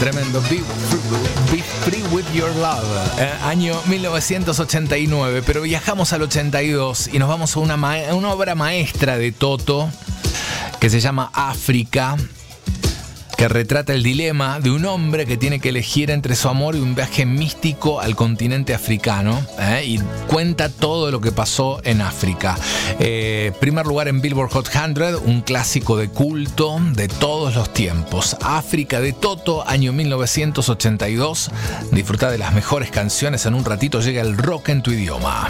Tremendo. Be Free With Your Love. Año 1989, pero viajamos al 82 y nos vamos a una obra maestra de Toto que se llama África, que retrata el dilema de un hombre que tiene que elegir entre su amor y un viaje místico al continente africano, y cuenta todo lo que pasó en África. Primer lugar en Billboard Hot 100, un clásico de culto de todos los tiempos. África de Toto, año 1982. Disfruta de las mejores canciones. En un ratito llega el rock en tu idioma.